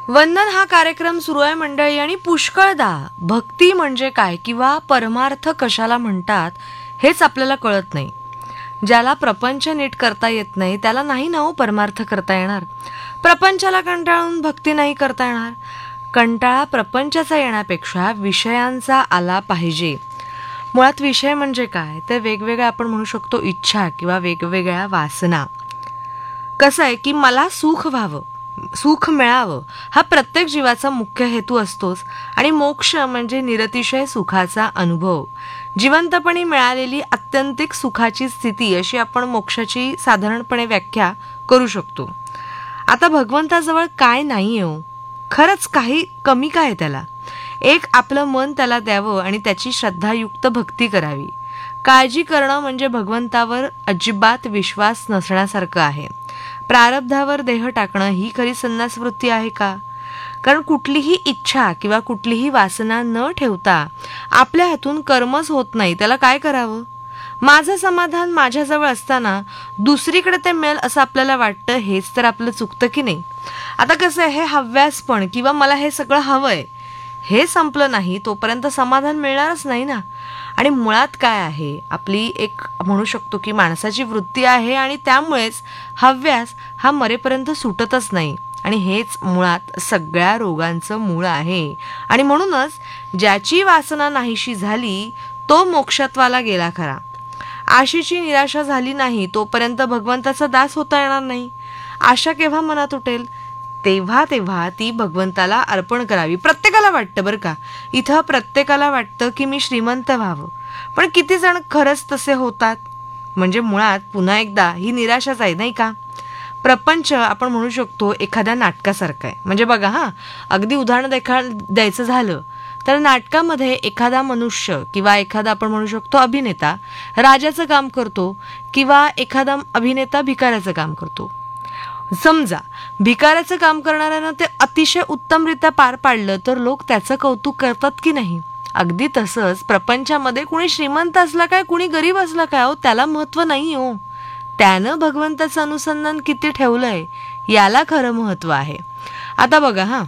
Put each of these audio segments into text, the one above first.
वंदन हा कार्यक्रम सुरू आहे मंडळी, आणि पुष्कळदा भक्ती म्हणजे काय किंवा परमार्थ कशाला म्हणतात हेच आपल्याला कळत नाही. ज्याला प्रपंच नीट करता येत नाही त्याला नाही ना परमार्थ करता येणार. प्रपंचाला कंटाळून भक्ती नाही करता येणार. कंटाळा प्रपंचाचा येण्यापेक्षा विषयांचा आला पाहिजे. मुळात विषय म्हणजे काय तर वेगवेगळ्या आपण म्हणू शकतो इच्छा किंवा वेगवेगळ्या वासना. कसं आहे की मला सुख व्हावं, सुख मिळावं हा प्रत्येक जीवाचा मुख्य हेतू असतोच. आणि मोक्ष म्हणजे निरतिशय सुखाचा अनुभव, जिवंतपणी मिळालेली आत्यंतिक सुखाची स्थिती, अशी आपण मोक्षाची साधारणपणे व्याख्या करू शकतो. आता भगवंताजवळ काय नाही हो, खरंच काही कमी काय त्याला. एक आपलं मन त्याला द्यावं आणि त्याची श्रद्धायुक्त भक्ती करावी. काळजी करणं म्हणजे भगवंतावर अजिबात विश्वास नसण्यासारखं आहे. प्रारब्धावर देह टाकणं ही खरी संन्यासवृत्ती आहे का? कारण कुठलीही इच्छा किंवा कुठलीही वासना न ठेवता आपल्या हातून कर्मच होत नाही, त्याला काय करावं? माझं समाधान माझ्याजवळ असताना दुसरीकडे ते मिळेल असं आपल्याला वाटतं, हेच तर आपलं चुकतं की नाही. आता कसं आहे, हे हव्यासपण किंवा मला हे सगळं हवंय हे संपलं नाही तोपर्यंत समाधान मिळणारच नाही ना. आणि मुळात काय आहे, आपली एक म्हणू शकतो की माणसाची वृत्ती आहे, आणि त्यामुळेच हव्यास हा मरेपर्यंत सुटतच नाही. आणि हेच मुळात सगळ्या रोगांचं मूळ आहे. आणि म्हणूनच ज्याची वासना नाहीशी झाली तो मोक्षत्वाला गेला खरा. आशेची निराशा झाली नाही तोपर्यंत भगवंताचा दास होता येणार नाही. आशा केव्हा मनात उठेल तेव्हा तेव्हा ती भगवंताला अर्पण करावी. प्रत्येकाला वाटतं बरं का, इथं प्रत्येकाला वाटतं की मी श्रीमंत व्हावं, पण किती जण खरंच तसे होतात? म्हणजे मुळात पुन्हा एकदा ही निराशाच आहे नाही का. प्रपंच आपण म्हणू शकतो एखाद्या नाटकासारखं आहे. म्हणजे बघा हां, अगदी उदाहरण द्यायचं झालं तर नाटकामध्ये एखादा मनुष्य किंवा एखादा आपण म्हणू शकतो अभिनेता राजाचं काम करतो किंवा एखादा अभिनेता भिकाऱ्याचं काम करतो. समजा भिकाऱ्याचं काम करणाऱ्यानं ते अतिशय उत्तमरित्या पार पाडलं तर लोक त्याचं कौतुक करतात की नाही. अगदी तसंच प्रपंचामध्ये कुणी श्रीमंत असला काय कुणी गरीब असला काय हो, त्याला महत्त्व नाही हो. त्यानं भगवंताचं अनुसंधान किती ठेवलंय याला खरं महत्त्व आहे. आता बघा हां,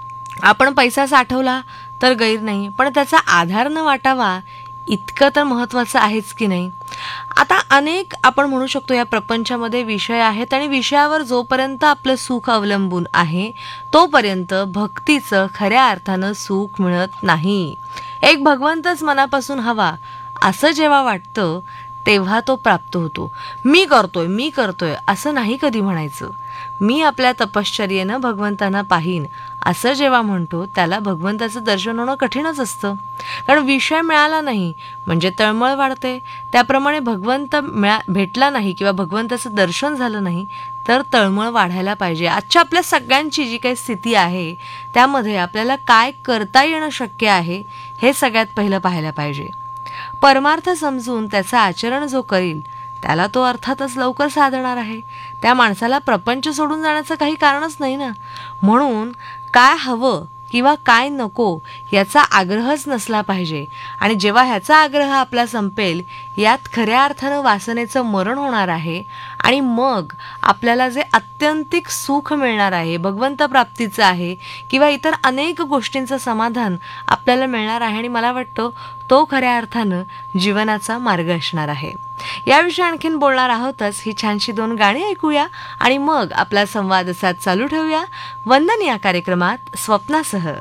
आपण पैसा साठवला तर गैर नाही, पण त्याचा आधार न वाटावा इतकं तर महत्त्वाचं आहेच की नाही. आता अनेक आपण म्हणू शकतो या प्रपंचामध्ये विषय आहेत, आणि विषयावर जोपर्यंत आपलं सुख अवलंबून आहे तोपर्यंत भक्तीचं खऱ्या अर्थानं सुख मिळत नाही. एक भगवंतच मनापासून हवा असं जेव्हा वाटतं तेव्हा तो प्राप्त होतो. मी करतोय असं नाही कधी म्हणायचं. मी आपल्या तपश्चर्येनं भगवंतांना पाहीन असं जेव्हा म्हणतो त्याला भगवंताचं दर्शन होणं कठीणच असतं. कारण विषय मिळाला नाही म्हणजे तळमळ वाढते. त्याप्रमाणे भगवंत भेटला नाही किंवा भगवंताचं दर्शन झालं नाही तर तळमळ वाढायला पाहिजे. आजच्या आपल्या सगळ्यांची जी काही स्थिती आहे त्यामध्ये आपल्याला काय करता येणं शक्य आहे हे सगळ्यात पहिलं पाहायला पाहिजे. परमार्थ समजून त्याचं आचरण जो करील त्याला तो अर्थातच लवकर साधणार आहे. त्या माणसाला प्रपंच सोडून जाण्याचं काही कारणच नाही ना. म्हणून काय हवं किंवा काय नको याचा आग्रहच नसला पाहिजे. आणि जेव्हा ह्याचा आग्रह आपला संपेल यात खऱ्या अर्थानं वासनेचं मरण होणार आहे. आणि मग आपल्याला जे आत्यंतिक सुख मिळणार आहे, भगवंत प्राप्तीचं आहे किंवा इतर अनेक गोष्टींचं समाधान आपल्याला मिळणार आहे. आणि मला वाटतं तो खऱ्या अर्थानं जीवनाचा मार्ग असणार आहे. याविषयी आणखीन बोलणार आहोतच. ही छानशी 2 गाणी ऐकूया आणि मग आपला संवाद असाच चालू ठेवूया वंदन या कार्यक्रमात स्वप्नासह.